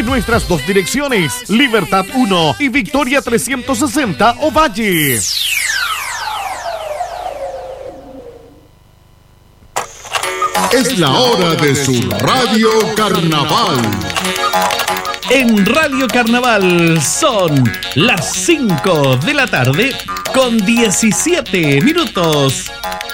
nuestras dos direcciones, Libertad 1 y Victoria 360 Ovalle. Es la hora de su Radio Carnaval. En Radio Carnaval son las 5 de la tarde con 17 minutos.